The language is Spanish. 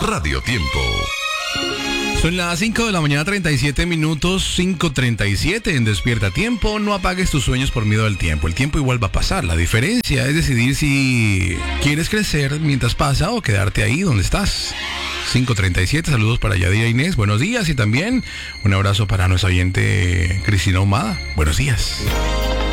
Radio Tiempo. Son las 5 de la mañana, 37 minutos, 5:37 en Despierta Tiempo. No apagues tus sueños por miedo al tiempo. El tiempo igual va a pasar. La diferencia es decidir si quieres crecer mientras pasa o quedarte ahí donde estás. 5:37, saludos para Yadira Inés, buenos días. Y también un abrazo para nuestra oyente Cristina Ahumada. Buenos días.